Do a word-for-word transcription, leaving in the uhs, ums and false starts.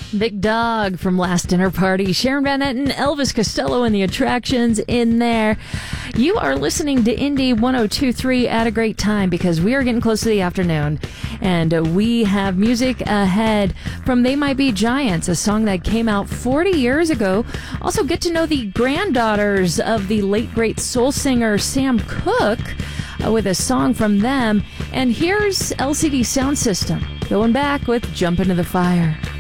Big Dog from Last Dinner Party. Sharon Van Etten, Elvis Costello, and the Attractions in there. You are listening to Indie one oh two point three at a great time because we are getting close to the afternoon. And uh, we have music ahead from They Might Be Giants, a song that came out forty years ago. Also get to know the granddaughters of the late great soul singer Sam Cooke uh, with a song from them. And here's L C D Sound System going back with Jump Into the Fire.